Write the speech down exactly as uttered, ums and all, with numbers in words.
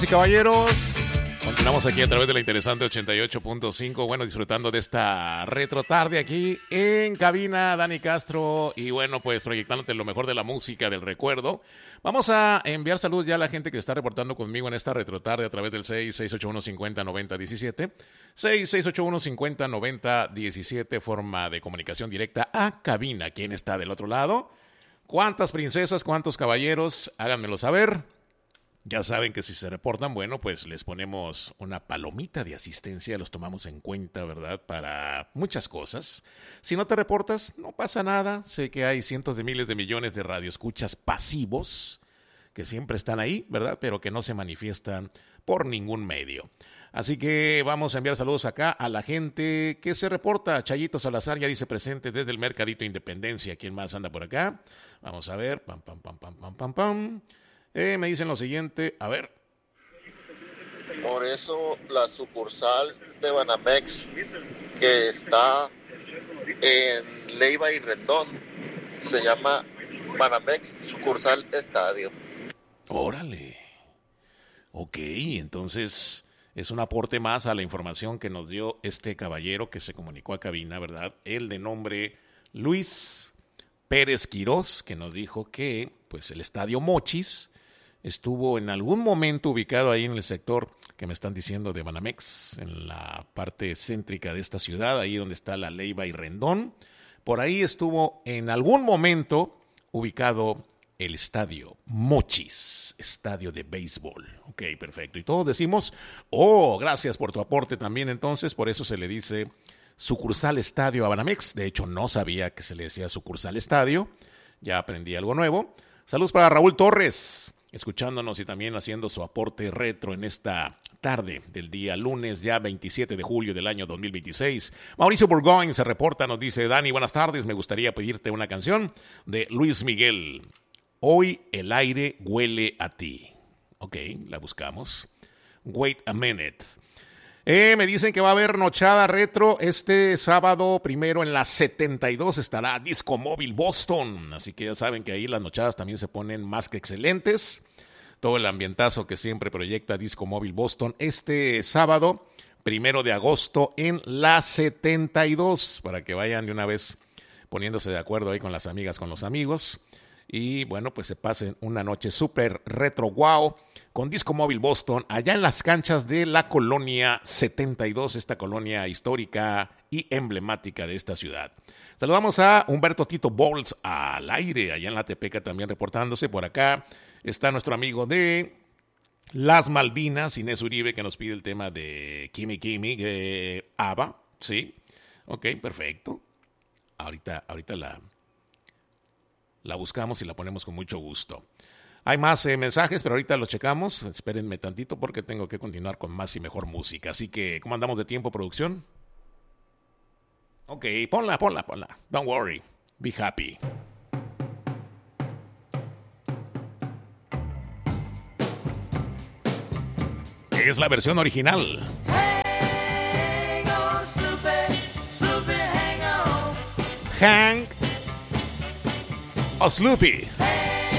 Y caballeros, continuamos aquí a través de la interesante ochenta y ocho punto cinco, bueno, disfrutando de esta retro tarde aquí en cabina, Dani Castro, y bueno, pues proyectándote lo mejor de la música, del recuerdo. Vamos a enviar saludos ya a la gente que está reportando conmigo en esta retro tarde a través del seis seis ocho uno cinco cero nueve cero uno siete, seis seis ocho uno cinco cero nueve cero uno siete, forma de comunicación directa a cabina. ¿Quién está del otro lado? ¿Cuántas princesas, cuántos caballeros? Háganmelo saber. Ya saben que si se reportan, bueno, pues les ponemos una palomita de asistencia, los tomamos en cuenta, ¿verdad? Para muchas cosas. Si no te reportas, no pasa nada. Sé que hay cientos de miles de millones de radioescuchas pasivos que siempre están ahí, ¿verdad? Pero que no se manifiestan por ningún medio. Así que vamos a enviar saludos acá a la gente que se reporta. Chayito Salazar ya dice presente desde el Mercadito Independencia. ¿Quién más anda por acá? Vamos a ver. Pam, pam, pam, pam, pam, pam, pam. Eh, me dicen lo siguiente, a ver. Por eso la sucursal de Banamex que está en Leiva y Rendón se llama Banamex Sucursal Estadio. Órale. Ok, entonces es un aporte más a la información que nos dio este caballero que se comunicó a cabina, ¿verdad? Él de nombre Luis Pérez Quirós, que nos dijo que pues el Estadio Mochis estuvo en algún momento ubicado ahí en el sector que me están diciendo de Banamex, en la parte céntrica de esta ciudad, ahí donde está la Leiva y Rendón. Por ahí estuvo en algún momento ubicado el Estadio Mochis, estadio de béisbol. Ok, perfecto. Y todos decimos, oh, gracias por tu aporte también entonces, por eso se le dice sucursal estadio a Banamex. De hecho, no sabía que se le decía sucursal estadio, ya aprendí algo nuevo. Saludos para Raúl Torres, escuchándonos y también haciendo su aporte retro en esta tarde del día lunes, ya veintisiete de julio del año dos mil veintiséis. Mauricio Burgoyne se reporta, nos dice, Dani, buenas tardes, me gustaría pedirte una canción de Luis Miguel. Hoy el aire huele a ti. Ok, la buscamos. Wait a minute. Eh, me dicen que va a haber nochada retro este sábado primero en la setenta y dos estará Disco Móvil Boston, así que ya saben que ahí las nochadas también se ponen más que excelentes. Todo el ambientazo que siempre proyecta Disco Móvil Boston este sábado primero de agosto en la setenta y dos, para que vayan de una vez poniéndose de acuerdo ahí con las amigas, con los amigos. Y bueno, pues se pasen una noche súper retro wow con Disco Móvil Boston allá en las canchas de la Colonia setenta y dos, esta colonia histórica y emblemática de esta ciudad. Saludamos a Humberto Tito Bowles al aire, allá en la Tepeca también reportándose. Por acá está nuestro amigo de Las Malvinas, Inés Uribe, que nos pide el tema de Kimi Kimi, de ABBA, ¿sí? Ok, perfecto. Ahorita, ahorita la... La buscamos y la ponemos con mucho gusto. Hay más eh, mensajes, pero ahorita los checamos. Espérenme tantito porque tengo que continuar con más y mejor música. Así que, ¿cómo andamos de tiempo, producción? Ok, ponla, ponla, ponla. Don't worry. Be happy. Es la versión original. Hang on, Snoopy, Snoopy, hang on. Hank o Sloopy.